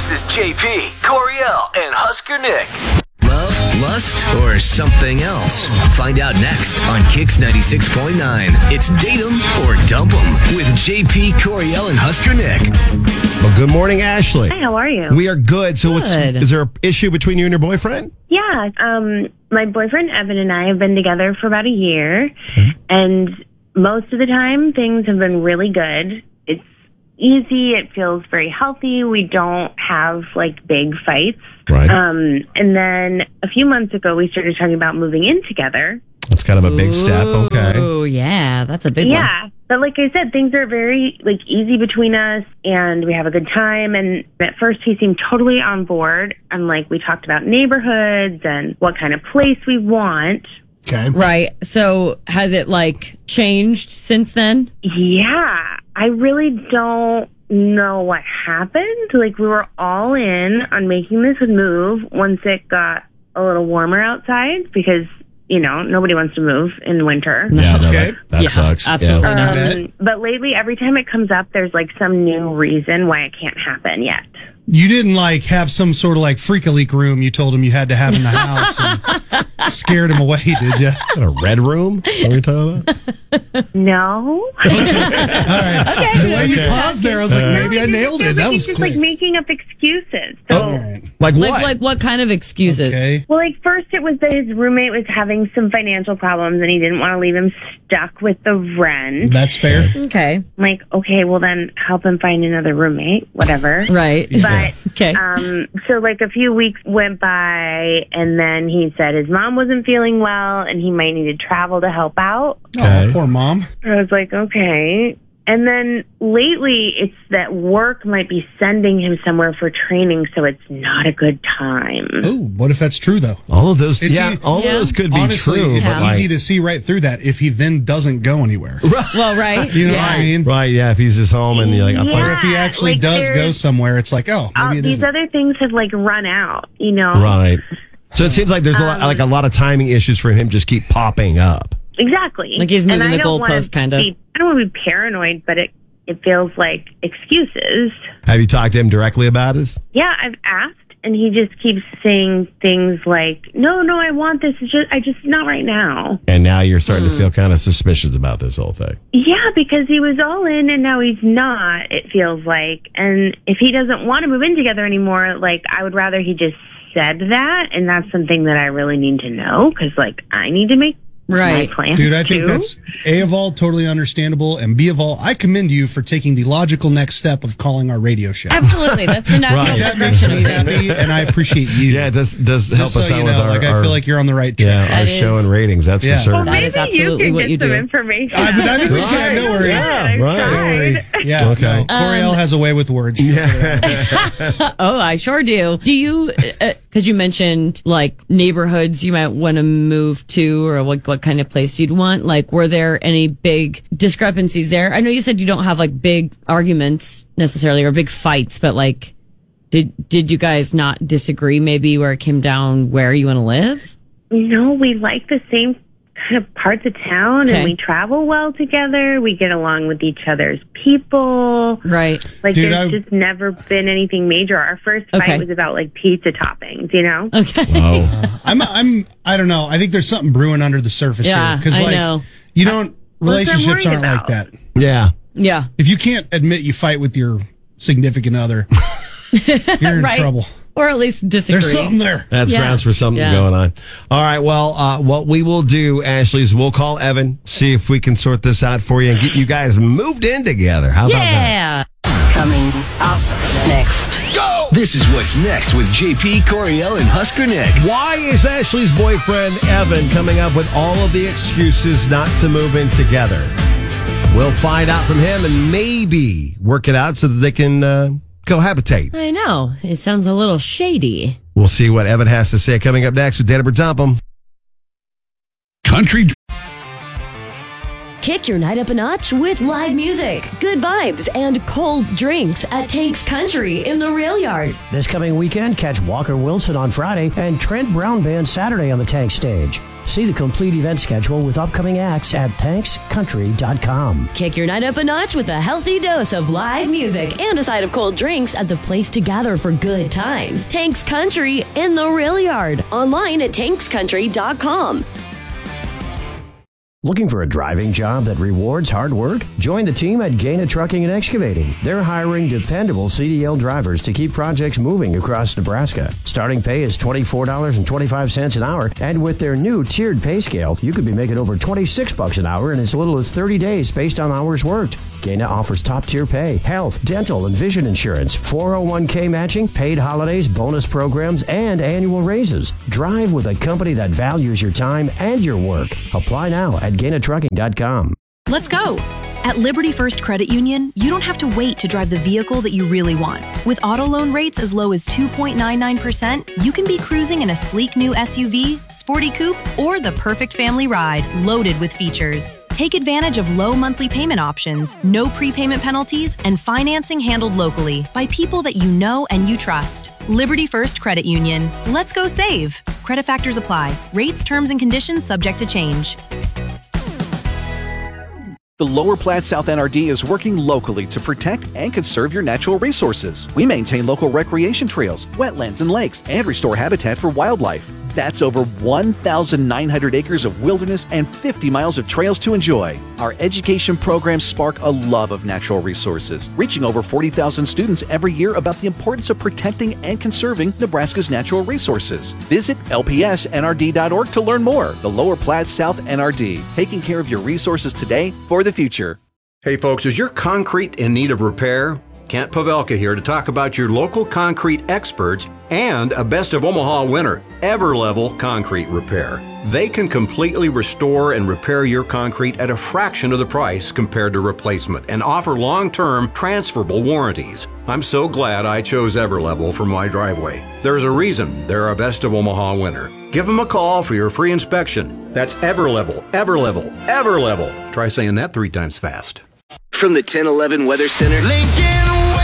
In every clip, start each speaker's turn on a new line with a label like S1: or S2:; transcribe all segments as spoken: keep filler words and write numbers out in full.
S1: This is J P, Coriel, and Husker Nick. Love, lust, or something else? Find out next on Kix ninety-six point nine. It's Date 'em or Dump 'em with J P, Coriel, and Husker Nick.
S2: Well, good morning, Ashley.
S3: Hi, how are you?
S2: We are good. So, what's,
S4: Good.
S2: is there an issue between you and your boyfriend?
S3: Yeah, um, my boyfriend Evan and I have been together for about a year, and most of the time things have been really good. It's easy. It feels very healthy. We don't have like big fights.
S2: Right.
S3: Um, and then a few months ago, we started talking about moving in together.
S2: That's kind of a big step. Okay.
S4: Oh, yeah. That's a big one.
S3: Yeah. But like I said, things are very like easy between us and we have a good time. And at first he seemed totally on board. And like we talked about neighborhoods and what kind of place we want.
S2: Okay.
S4: Right. So has it like changed since then?
S3: Yeah. I really don't know what happened. Like we were all in on making this move once it got a little warmer outside because, you know, nobody wants to move in winter.
S2: Yeah, no,
S5: Okay.
S2: that, that
S4: Yeah,
S2: sucks.
S4: absolutely
S2: Yeah.
S4: not.
S3: Um, but lately, every time it comes up, there's like some new reason why it can't happen yet.
S5: You didn't like have some sort of like freak a leak room you told him you had to have in the house and scared him away, did you?
S2: A red room? What are you talking about?
S3: No.
S5: All right. The way you paused there, I was like, maybe I nailed it. That
S3: He's
S5: was
S3: just
S5: quick.
S3: like making up excuses. So,
S5: All right.
S2: Like what?
S4: Like, like what kind of excuses?
S5: Okay.
S3: well, like first it was that his roommate was having some financial problems and he didn't want to leave him stuck with the rent.
S5: That's fair.
S4: Okay.
S3: I'm like, okay, well then help him find another roommate, whatever.
S4: Right.
S3: But
S4: Okay.
S3: um, so like a few weeks went by, and then he said his mom wasn't feeling well, and he might need to travel to help out.
S5: Oh, poor mom.
S3: I was like, okay. And then lately, it's that work might be sending him somewhere for training, so it's not a good time.
S5: Oh, what if that's true, though?
S2: all of those,
S5: It's
S2: yeah,
S5: e-
S2: all
S4: Yeah.
S2: of those could be
S5: Honestly,
S2: true.
S5: it's
S2: but
S5: easy
S2: like,
S5: to see right through that if he then doesn't go anywhere.
S4: Well, right.
S5: You know
S4: yeah.
S5: what I mean?
S2: right, yeah, if he's just home and you're like, I
S3: Yeah.
S2: thought,
S5: Or if he actually
S3: like
S5: does go
S3: there's-
S5: somewhere, it's like, oh,
S3: Uh,
S5: maybe it
S3: these
S5: isn't.
S3: other things have like run out, you know?
S2: right. So it seems like there's a lot, like a lot of timing issues for him just keep popping up.
S3: Exactly.
S4: Like he's moving
S3: And I
S4: the
S3: don't wanna
S4: goalpost, kind of.
S3: be- I don't want to be paranoid, but it it feels like excuses.
S2: Have you talked to him directly about it?
S3: Yeah, I've asked, and he just keeps saying things like, "No, no, I want this. It's just, I just not right now."
S2: And now you're starting to feel kind of suspicious about this whole thing.
S3: Yeah, because he was all in, and now he's not. It feels like, and if he doesn't want to move in together anymore, like I would rather he just said that, and that's something that I really need to know because, like, I need to make
S4: Right.
S3: my plan.
S5: Dude, I think
S3: too.
S5: that's A of all totally understandable, and B of all, I commend you for taking the logical next step of calling our radio show.
S4: Absolutely. That's the natural
S2: Right.
S5: That makes
S4: progression
S5: me
S4: of things.
S5: happy, and I appreciate you.
S2: Yeah, it does, does help
S5: Just so
S2: us
S5: you
S2: out
S5: know,
S2: with our,
S5: like I
S2: our-
S5: feel like you're on the right track.
S2: yeah, our
S4: That
S2: show
S4: is-
S2: and ratings, that's
S5: Yeah.
S2: for sure.
S3: Well,
S4: That
S3: maybe
S4: is absolutely
S3: you can
S4: what
S3: get
S4: you
S3: some
S4: do.
S3: information.
S5: I, I think we can. No worries.
S2: Yeah,
S3: I've
S2: right.
S3: tried.
S5: Yeah.
S2: Okay.
S5: No, Coriel has a way with words.
S4: Oh, I sure do. Do you, because you mentioned like neighborhoods you might want to move to or what, what kind of place you'd want, like were there any big discrepancies there? I know you said you don't have like big arguments necessarily or big fights, but like did did you guys not disagree maybe where it came down where you want to live?
S3: No, we like the same kind of parts of town,
S4: Okay.
S3: and we travel well together. We get along with each other's people.
S4: Right.
S3: Like,
S5: Dude,
S3: there's
S5: I-
S3: just never been anything major. Our first fight
S4: Okay.
S3: was about like pizza toppings, you know?
S4: Okay.
S2: Oh,
S5: I'm, I'm, I don't know. I think there's something brewing under the surface
S4: Yeah,
S5: here. Because,
S4: I
S5: like,
S4: know.
S5: you don't,
S3: Well, that's what I'm
S5: relationships
S3: worried
S5: aren't like
S3: about.
S5: that.
S2: yeah.
S4: Yeah.
S5: If you can't admit you fight with your significant other, you're in
S4: Right.
S5: trouble.
S4: Or at least disagree.
S5: There's something there.
S2: That's
S4: Yeah.
S2: grounds for something
S4: Yeah.
S2: going on. All right. Well, uh, what we will do, Ashley, is we'll call Evan, see if we can sort this out for you and get you guys moved in together. How about that?
S4: Yeah.
S6: Coming up next.
S1: Go! This is what's next with J P, Coriel, and Husker Nick.
S2: Why is Ashley's boyfriend, Evan, coming up with all of the excuses not to move in together? We'll find out from him and maybe work it out so that they can uh, cohabitate.
S4: I know. It sounds a little shady.
S2: We'll see what Evan has to say coming up next with Date 'em or Dump 'em.
S7: Country Kick your night up a notch with live music, good vibes, and cold drinks at Tank's Country in the Rail Yard.
S8: This coming weekend, catch Walker Wilson on Friday and Trent Brown Band Saturday on the Tank stage. See the complete event schedule with upcoming acts at tanks country dot com.
S7: Kick your night up a notch with a healthy dose of live music and a side of cold drinks at the place to gather for good times. Tank's Country in the Rail Yard. Online at tanks country dot com.
S8: Looking for a driving job that rewards hard work? Join the team at Gaina Trucking and Excavating. They're hiring dependable C D L drivers to keep projects moving across Nebraska. Starting pay is twenty-four dollars and twenty-five cents an hour, and with their new tiered pay scale, you could be making over twenty-six bucks an hour in as little as thirty days based on hours worked. Gaina offers top-tier pay, health, dental, and vision insurance, four oh one k matching, paid holidays, bonus programs, and annual raises. Drive with a company that values your time and your work. Apply now at gaina trucking dot com.
S9: Let's go. At Liberty First Credit Union, you don't have to wait to drive the vehicle that you really want. With auto loan rates as low as two point nine nine percent, you can be cruising in a sleek new S U V, sporty coupe, or the perfect family ride loaded with features. Take advantage of low monthly payment options, no prepayment penalties, and financing handled locally by people that you know and you trust. Liberty First Credit Union. Let's go save. Credit factors apply. Rates, terms, and conditions subject to change.
S10: The Lower Platte South N R D is working locally to protect and conserve your natural resources. We maintain local recreation trails, wetlands, and lakes, and restore habitat for wildlife. That's over one thousand nine hundred acres of wilderness and fifty miles of trails to enjoy. Our education programs spark a love of natural resources, reaching over forty thousand students every year about the importance of protecting and conserving Nebraska's natural resources. Visit L P S N R D dot org to learn more. The Lower Platte South N R D, taking care of your resources today for the future.
S11: Hey folks, is your concrete in need of repair? Kent Pavelka here to talk about your local concrete experts and a Best of Omaha winner, Everlevel Concrete Repair. They can completely restore and repair your concrete at a fraction of the price compared to replacement and offer long-term transferable warranties. I'm so glad I chose Everlevel for my driveway. There's a reason they're a Best of Omaha winner. Give them a call for your free inspection. That's Everlevel, Everlevel, Everlevel. Try saying that three times fast.
S1: From the ten eleven Weather Center, Lincoln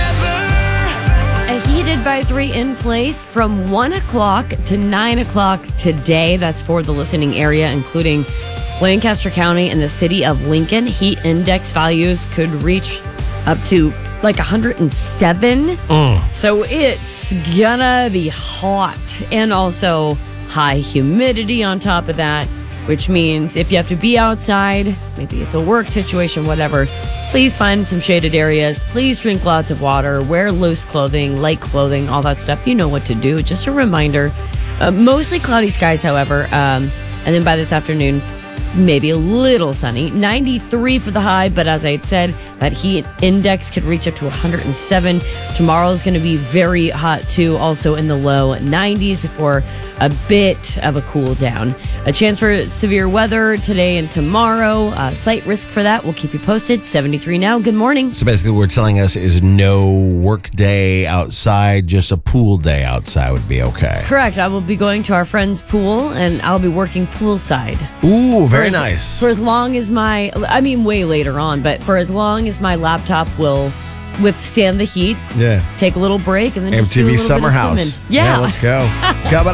S4: A heat advisory in place from one o'clock to nine o'clock today. That's for the listening area, including Lancaster County and the city of Lincoln. Heat index values could reach up to like one hundred seven.
S2: Mm.
S4: So it's gonna be hot, and also high humidity on top of that, which means if you have to be outside, maybe it's a work situation, whatever, please find some shaded areas. Please drink lots of water. Wear loose clothing, light clothing, all that stuff. You know what to do. Just a reminder. Uh, mostly cloudy skies, however. Um, and then by this afternoon, maybe a little sunny. ninety-three for the high, but as I had said, that heat index could reach up to one hundred seven. Tomorrow is going to be very hot, too, also in the low nineties before a bit of a cool down. A chance for severe weather today and tomorrow. Uh, slight risk for that. We'll keep you posted. seventy-three now. Good morning.
S2: So basically what we're telling us is no work day outside, just a pool day outside would be okay.
S4: Correct. I will be going to our friend's pool, and I'll be working poolside.
S2: Ooh, very
S4: for as,
S2: nice.
S4: For as long as my, I mean, way later on, but for as long as my laptop will withstand the heat.
S2: Yeah.
S4: Take a little break and then
S2: M T V
S4: just do a little
S2: Summer
S4: bit of
S2: House.
S4: swimming. Yeah.
S2: Yeah, let's go. Coming